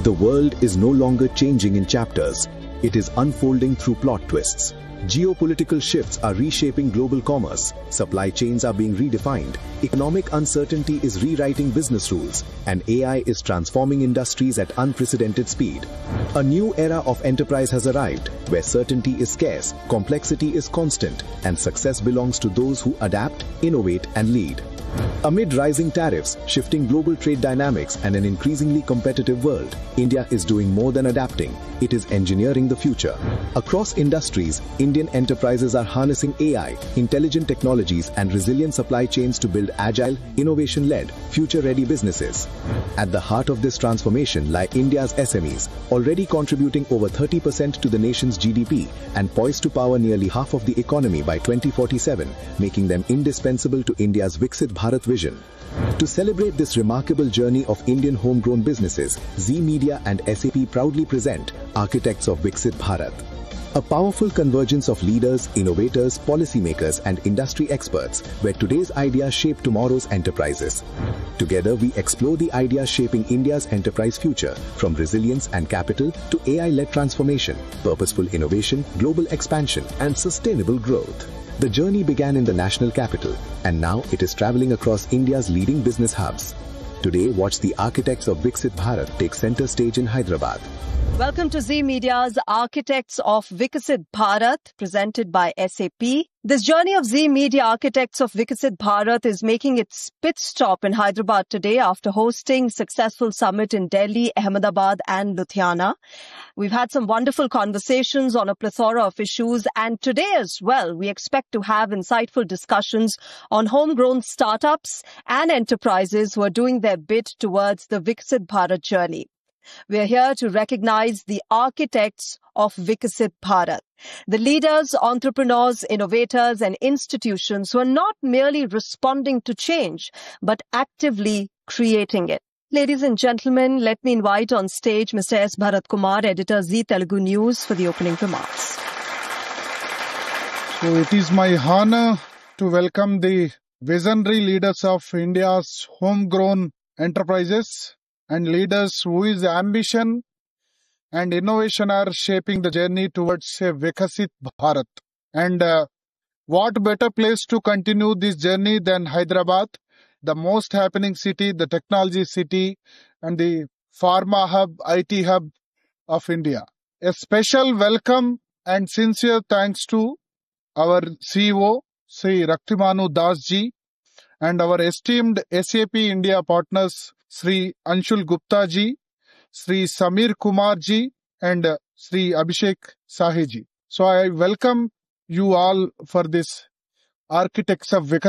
The world is no longer changing in chapters. It is unfolding through plot twists. Geopolitical shifts are reshaping global commerce, supply chains are being redefined, economic uncertainty is rewriting business rules, and AI is transforming industries at unprecedented speed. A new era of enterprise has arrived, where certainty is scarce, complexity is constant, and success belongs to those who adapt, innovate, and lead. Amid rising tariffs, shifting global trade dynamics, and an increasingly competitive world, India is doing more than adapting. It is engineering the future. Across industries, Indian enterprises are harnessing AI, intelligent technologies, and resilient supply chains to build agile, innovation-led, future-ready businesses. At the heart of this transformation lie India's SMEs, already contributing over 30% to the nation's GDP and poised to power nearly half of the economy by 2047, making them indispensable to India's Viksit Bharat vision. To celebrate this remarkable journey of Indian homegrown businesses, Zee Media and SAP proudly present Architects of Viksit Bharat. A powerful convergence of leaders, innovators, policymakers, and industry experts, where today's ideas shape tomorrow's enterprises. Together, we explore the ideas shaping India's enterprise future, from resilience and capital to AI-led transformation, purposeful innovation, global expansion, and sustainable growth. The journey began in the national capital, and now it is traveling across India's leading business hubs. Today, watch the Architects of Viksit Bharat take center stage in Hyderabad. Welcome to Zee Media's Architects of Viksit Bharat, presented by SAP. This journey of Zee Media Architects of Viksit Bharat is making its pit stop in Hyderabad today after hosting successful summit in Delhi, Ahmedabad and Ludhiana. We've had some wonderful conversations on a plethora of issues, and today as well, we expect to have insightful discussions on homegrown startups and enterprises who are doing their bit towards the Viksit Bharat journey. We are here to recognize the architects of Viksit Bharat, the leaders, entrepreneurs, innovators, and institutions who are not merely responding to change, but actively creating it. Ladies and gentlemen, let me invite on stage Mr. S. Bharat Kumar, editor Zee Telugu News, for the opening remarks. So it is my honor to welcome the visionary leaders of India's homegrown enterprises and leaders whose ambition and innovation are shaping the journey towards a Viksit Bharat. And what better place to continue this journey than Hyderabad, the most happening city, the technology city, and the pharma hub, IT hub of India. A special welcome and sincere thanks to our CEO, Sri Raktimanu Das ji, and our esteemed SAP India partners, Sri Anshul Gupta ji, Sri Samir Kumar ji, and Sri Abhishek Sahi ji. So I welcome you all for this Architects of Viksit